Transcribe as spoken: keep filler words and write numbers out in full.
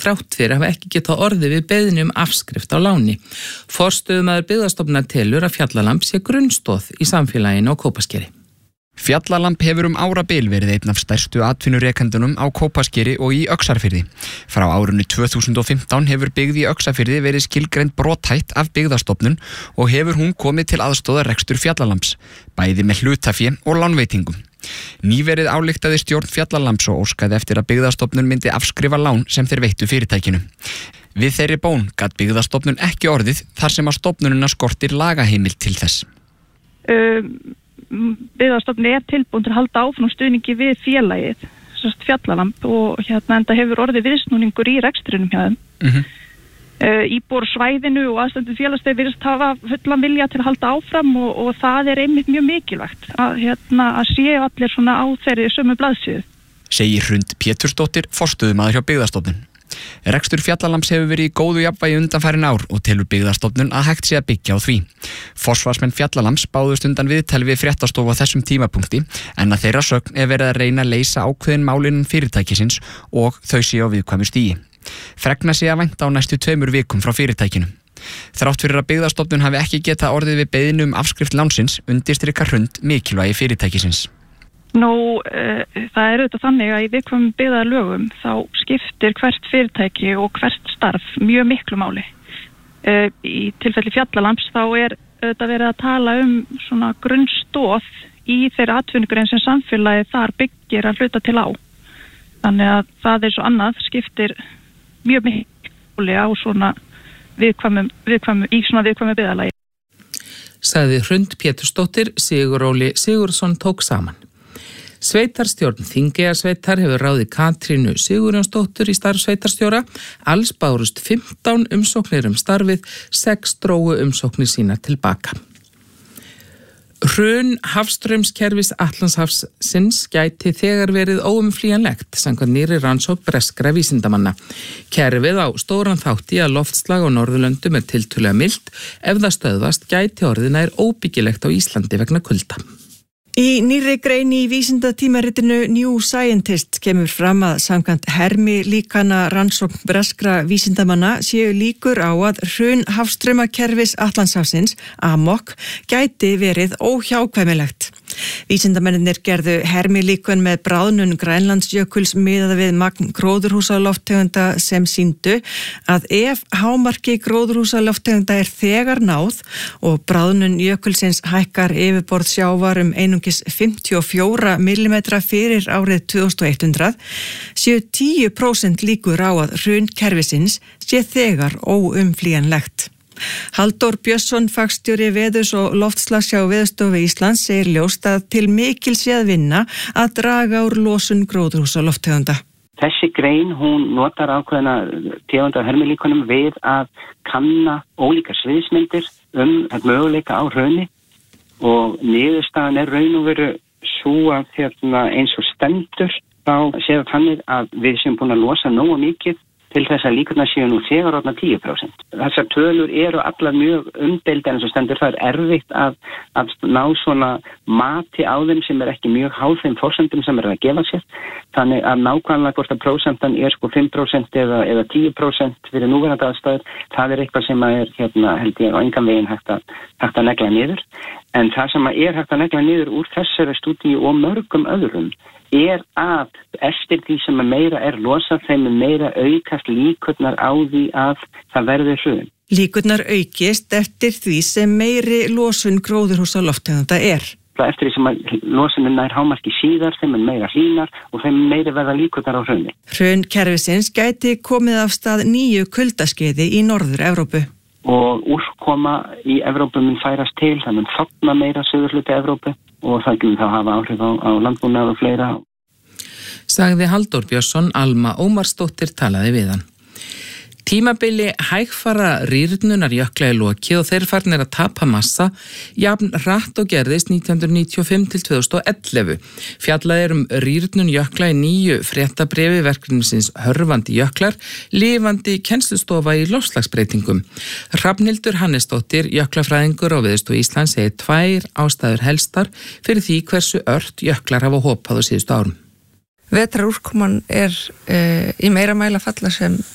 þrátt fyrir hafa ekki getað orðið við beiðni um afskrift á láni. Forstöðumaður Byggðastofnunar telur að Fjallalamb sé grunnstoð í samfélaginu á Kópaskeri. Fjallalamb hefur um árabil verið einn af stærstu atvinnurekendunum á Kópaskeri og í Öxarfirði. Frá árinu tvö þúsund og fimmtán hefur byggð í Öxarfirði verið skilgreind brothætt af Byggðastofnun og hefur hún komið til aðstoðar rekstur Fjallalambs, bæði með hlutafé og lánveitingum. Nýverið ályktaði stjórn Fjallalambs og óskaði eftir að Byggðastofnun myndi afskrifa lán sem þeir veittu fyrirtækinu. Við þeirri bón gat Byggðastofnun ekki orðið þar sem að stofnunina skortir lagaheimild til þess. Um. Byggðastofnun er tilbúin til að halda áfram stuðningi við félagið, Fjallalamb, og hérna enda hefur orðið viðsnúningur í rekstrinum hjá þeim. Mm-hmm. Uh, íbúar svæðinu og aðstandendur félagsstæði virðast hafa fullan vilja til að halda áfram og, og það er einmitt mjög mikilvægt að, hérna, að séu allir svona á þeirri sömu blaðsíðu. Segir Hrund Pétursdóttir, forstöðumaður hjá Byggðastofnun. Rekstur Fjallalambs hefur verið í góðu jafnvægi undanfarin ár og telur Byggðastofnun að hægt sé að byggja á því. Forsvarsmenn Fjallalambs báðust undan viðtali við fréttastofu á þessum tímapunkti en að þeirra sögn er verið að reyna að leysa ákveðin málin fyrirtækisins og þau sé á viðkvæmu stigi. Fregna sé að vænta á næstu tveimur vikum frá fyrirtækinu. Þrátt fyrir að Byggðastofnun hafi ekki getað orðið við beiðni um afskrift lánsins undirstrikar Hrund mikilvægi fyrirtækisins. Nú, uh, það er auðvitað þannig að í viðkvæmum byggðarlögum þá skiptir hvert fyrirtæki og hvert starf mjög miklu máli. Uh, í tilfelli Fjallalambs þá er auðvitað verið að tala um svona grunnstoð í þeirra atvinnugrein sem samfélagið þar byggir að hluta til á. Þannig að það er svo annað skiptir mjög miklu máli á svona viðkvæmum, viðkvæmum, í svona viðkvæmum byggðarlagi. Sagði Hrund Pétursdóttir, Sigur Óli Sigurðsson tók saman. Sveitarstjórn Þingeyjarsveitar hefur ráðið Katrínu Sigurjónsdóttur í starf sveitarstjóra. Alls bárust fimmtán umsóknir um starfið, sex drógu umsóknir sína tilbaka. Hrun hafstraumskerfis Atlantshafsins gæti þegar verið óumflýjanlegt samkvæmt nýrri rannsókn breskra vísindamanna. Kerfið á stóran þátt í að loftslag á Norðurlöndum er tiltölulega milt. Ef það stöðvast gæti orðið nær óbyggilegt á Íslandi vegna kulda. Í nýrri grein í vísindatímaritinu New Scientist kemur fram að samkvæmt hermi líkana rannsókn breskra vísindamanna séu líkur á að hrun hafstraumakerfis Atlantshafsins, A M O C, gæti verið óhjákvæmilegt. Vísindamennirnir gerðu hermi líkun með bráðnun Grænlandsjökuls miðað við magn gróðurhúsalofttegunda sem sýndu að ef hámarki gróðurhúsalofttegunda er þegar náð og bráðnun jökulsins hækkar yfirborð sjávar um einungis fimmtíu og fjóra millimetra fyrir árið tvö þúsund og hundrað séu tíu prósent líkur á að hrun kerfisins sé þegar óumflýjanlegt. Halldór Björnsson, fagstjóri veðurs og loftslags hjá Veðurstofu Íslands, segir ljóst að til mikil sé að vinna að draga úr losun gróðurhúsalofttegunda. Þessi grein, hún notar ákveðna tegundar hermilíkunum við að kanna ólíkar sviðsmyndir um möguleika á hruni og niðurstaðan er raun og veru svo að hérna, eins og stendur þá séu þannig að við séum búin að losa nógu mikið til þess að líkurnar séu nú þegar orðna tíu prósent. Þessar tölur eru allar mjög umdeildar eins og stendur. Það er erfitt að, að ná svona mati á þeim sem er ekki mjög háð þeim forsendum sem er að gefa sér. Þannig að nákvæmlega hvort að prósentan er sko fimm prósent eða, eða tíu prósent fyrir núverandi aðstæður, það er eitthvað sem er hérna, held ég á engan veginn hægt að, hægt að negla niður. En það sem er hægt að negla niður úr þessari stúdíu og mörgum öðrum er að eftir því sem meira er losað þeim meira aukast líkurnar á því að það verði hrun. Líkurnar aukist eftir því sem meiri losun gróðurhúsalofttegunda er. Eftir því sem losunin nær hámarki síðar, þeim er meira hlýnar og þeim meira verða líkurnar á hruni. Hrun kerfisins gæti komið af stað nýju kuldaskeiði í Norður-Evrópu. Og úrkoma í Evrópu mun færast til, það mun þorna meira suðurhluti Evrópu og það mun þá hafa áhrif á, á landbúnað og fleira. Sagði Halldór Björnsson, Alma Ómarsdóttir talaði við hann. Tímabili hægfara rýrnunar jökla í lokið og þeir farnir að tapa massa jafn hratt og gerðist nítján hundruð níutíu og fimm til tvö þúsund og ellefu. Fjallað er um rýrnun jökla í nýju fréttabréfi verkefnisins Hörfandi jöklar, lifandi kennslustofa í loftslagsbreytingum. Hrafnhildur Hannesdóttir, jöklafræðingur á Veðurstofu Íslands, segir tvær ástæður helstar fyrir því hversu ört jöklar hafa hopað á síðustu árum. Vetrarúrkoman er e, í meira mæla falla sem